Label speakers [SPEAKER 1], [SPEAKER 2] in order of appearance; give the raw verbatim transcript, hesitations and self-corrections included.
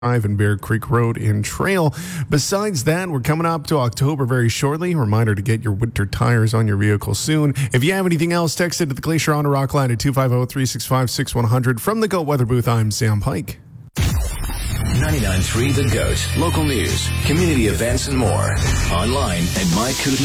[SPEAKER 1] Drive and Bear Creek Road in Trail. Besides that, we're coming up to October very shortly. Reminder to get your winter tires on your vehicle soon. If you have anything else, text it to the Glacier Honda Rock line at two five zero, three six five, six one zero zero. From the GOAT Weather Booth, I'm Sam Pike.
[SPEAKER 2] ninety-nine point three The GOAT. Local news, community events, and more. Online at my